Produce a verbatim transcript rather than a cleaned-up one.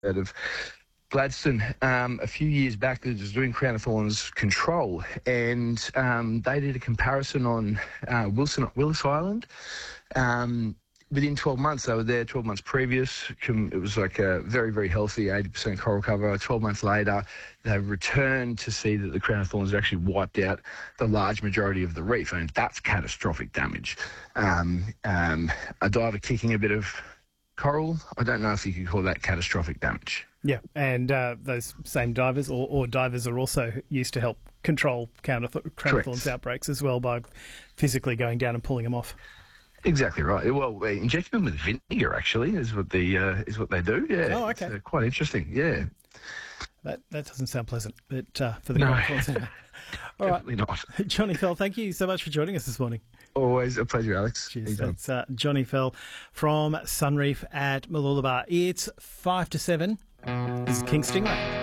out of Gladstone um, a few years back that was doing Crown of Thorns control, and um, they did a comparison on uh, Wilson Willis Island. Um, within twelve months, they were there twelve months previous. It was like a very, very healthy eighty percent coral cover. twelve months later, they returned to see that the Crown of Thorns actually wiped out the large majority of the reef. I mean, that's catastrophic damage. Um, um, a diver kicking a bit of coral, I don't know if you could call that catastrophic damage. Yeah, and uh, those same divers or, or divers are also used to help control Crown of Thorns outbreaks as well by physically going down and pulling them off. Exactly right. Well, injecting them with vinegar actually is what the uh, is what they do. Yeah. Oh, okay. It's, uh, quite interesting. Yeah. That that doesn't sound pleasant, but uh, for the no, Crown of Thorns. All definitely right. not. Johnny Fell, thank you so much for joining us this morning. Always a pleasure, Alex. Cheers. That's uh, Johnny Fell from Sunreef at Mooloolaba. It's five to seven. This is King Stingray.